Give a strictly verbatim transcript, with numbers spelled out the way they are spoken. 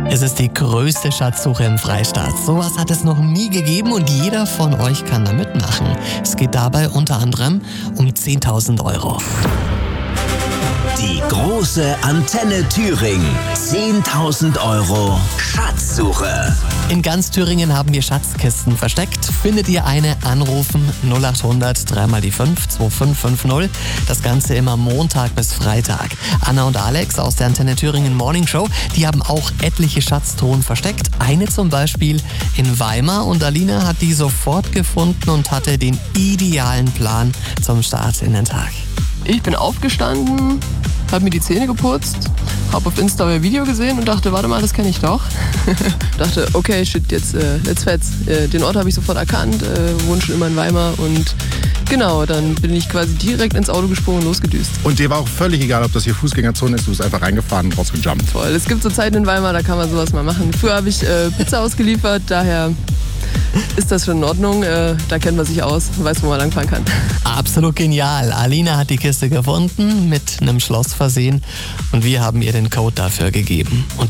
Es ist die größte Schatzsuche im Freistaat. Sowas hat es noch nie gegeben und jeder von euch kann da mitmachen. Es geht dabei unter anderem um zehntausend Euro. Die große Antenne Thüringen. zehntausend Euro Schatzsuche. In ganz Thüringen haben wir Schatzkisten versteckt. Findet ihr eine, anrufen null acht hundert drei mal die fünf zwei fünf fünf null. Das Ganze immer Montag bis Freitag. Anna und Alex aus der Antenne Thüringen Morning Show, die haben auch etliche Schatztruhen versteckt. Eine zum Beispiel in Weimar und Alina hat die sofort gefunden und hatte den idealen Plan zum Start in den Tag. Ich bin aufgestanden, habe mir die Zähne geputzt, habe auf Insta euer Video gesehen und dachte, warte mal, das kenne ich doch. dachte, okay, shit, jetzt äh, let's fetz. Äh, den Ort habe ich sofort erkannt, äh, wohne schon immer in Weimar und genau, dann bin ich quasi direkt ins Auto gesprungen und losgedüst. Und dir war auch völlig egal, ob das hier Fußgängerzone ist, du bist einfach reingefahren und rausgejumpt. Voll, es gibt so Zeiten in Weimar, da kann man sowas mal machen. Früher habe ich äh, Pizza ausgeliefert, daher ist das schon in Ordnung. Äh, da kennt man sich aus, weiß, wo man langfahren kann. Absolut genial. Alina hat die Kiste gefunden, mit einem Schloss versehen und wir haben ihr den Code dafür gegeben. Und